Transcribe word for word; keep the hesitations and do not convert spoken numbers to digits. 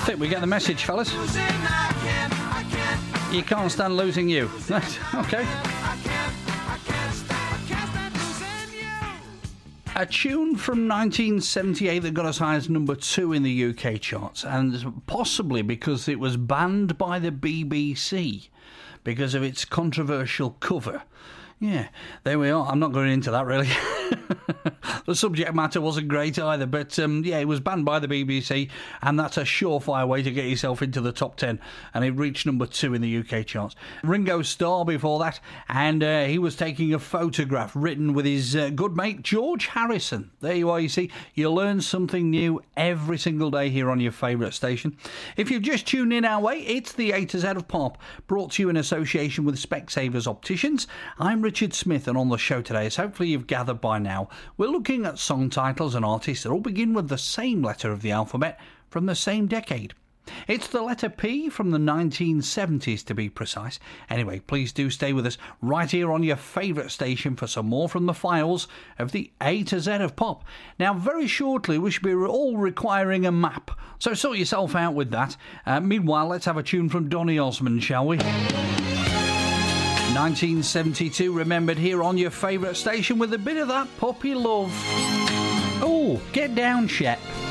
think we get the message, fellas. You can't stand losing you. Okay. A tune from nineteen seventy-eight that got as high as number two in the U K charts, and possibly because it was banned by the B B C because of its controversial cover. Yeah, there we are. I'm not going into that, really. The subject matter wasn't great either, but um, yeah, it was banned by the B B C, and that's a surefire way to get yourself into the top ten, and it reached number two in the U K charts. Ringo Starr before that, and uh, he was taking a photograph written with his uh, good mate George Harrison. There you are, you see, you learn something new every single day here on your favourite station. If you've just tuned in our way, it's the A to Z of Pop, brought to you in association with Specsavers Opticians. I'm Richard Smith, and on the show today, as hopefully you've gathered by now, we're looking at song titles and artists that all begin with the same letter of the alphabet from the same decade. It's the letter P from the nineteen seventies, to be precise. Anyway, please do stay with us right here on your favourite station for some more from the files of the A to Z of Pop. Now, very shortly, we should be all requiring a map, so sort yourself out with that. Uh, meanwhile, let's have a tune from Donny Osmond, shall we? nineteen seventy-two, remembered here on your favourite station with a bit of that puppy love. Oh, get down, Shep.